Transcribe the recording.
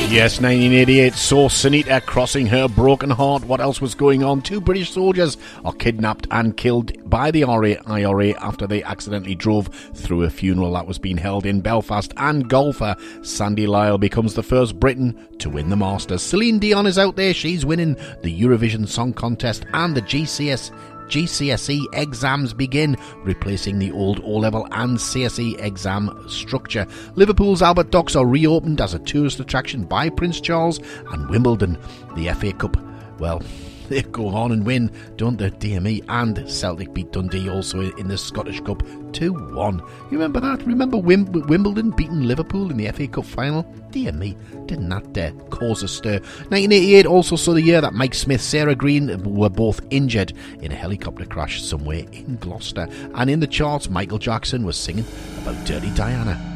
Yes, 1988 saw Sunita crossing her broken heart. What else was going on? 2 British soldiers are kidnapped and killed by the IRA after they accidentally drove through a funeral that was being held in Belfast. And golfer Sandy Lyle becomes the first Briton to win the Masters. Celine Dion is out there. She's winning the Eurovision Song Contest, and the GCSE exams begin, replacing the old O-level and CSE exam structure. Liverpool's Albert Docks are reopened as a tourist attraction by Prince Charles, and Wimbledon, the FA Cup, well, they go on and win, don't they, dear me? And Celtic beat Dundee also in the Scottish Cup 2-1. You remember that? Remember Wimbledon beating Liverpool in the FA Cup final? Dear me, didn't that cause a stir? 1988 also saw the year that Mike Smith, Sarah Green were both injured in a helicopter crash somewhere in Gloucester. And in the charts, Michael Jackson was singing about Dirty Diana.